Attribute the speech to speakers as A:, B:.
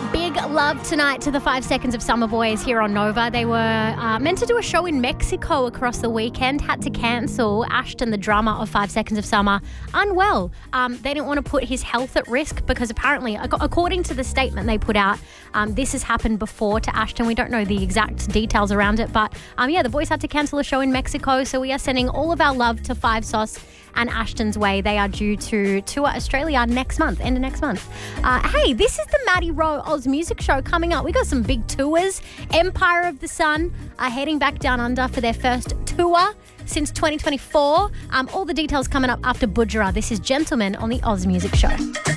A: Big love tonight to the 5 Seconds of Summer boys here on Nova. They were meant to do a show in Mexico across the weekend, had to cancel. Ashton, the drummer of 5 Seconds of Summer, unwell. They didn't want to put his health at risk because apparently, according to the statement they put out, this has happened before to Ashton. We don't know the exact details around it, but the boys had to cancel a show in Mexico, so we are sending all of our love to Five Sauce and Ashton's way. They are due to tour Australia next month, end of next month. Hey, this is the Maddie Rowe Oz Music Show coming up. We got some big tours. Empire of the Sun are heading back down under for their first tour since 2024. All the details coming up after Budgerah. This is Gentleman on the Oz Music Show.